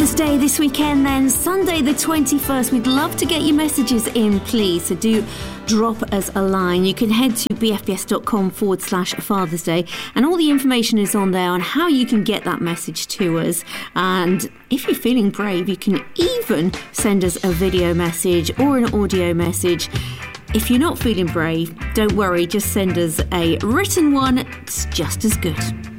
Father's Day this weekend then, Sunday the 21st. We'd love to get your messages in, please. So do drop us a line. You can head to bfbs.com/Father's Day, and all the information is on there on how you can get that message to us. And if you're feeling brave, you can even send us a video message or an audio message. If you're not feeling brave, don't worry, just send us a written one. It's just as good.